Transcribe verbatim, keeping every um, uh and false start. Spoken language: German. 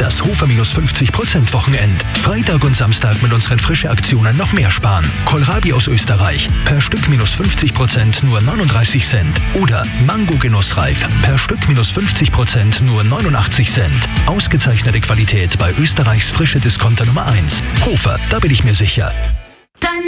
das Hofer minus fünfzig Prozent Wochenend. Freitag und Samstag mit unseren frische Aktionen noch mehr sparen. Kohlrabi aus Österreich, per Stück minus fünfzig Prozent nur neununddreißig Cent. Oder Mango Genussreif, per Stück minus fünfzig Prozent nur neunundachtzig Cent. Ausgezeichnete Qualität bei Österreichs frische Discounter Nummer eins. Hofer, da bin ich mir sicher. Dein